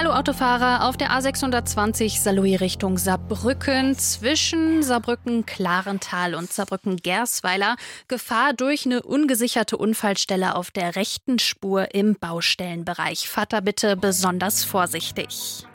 Hallo Autofahrer, auf der A620 Saarlouis Richtung Saarbrücken zwischen Saarbrücken-Klarental und Saarbrücken-Gersweiler Gefahr durch eine ungesicherte Unfallstelle auf der rechten Spur im Baustellenbereich. Fahrt da bitte besonders vorsichtig.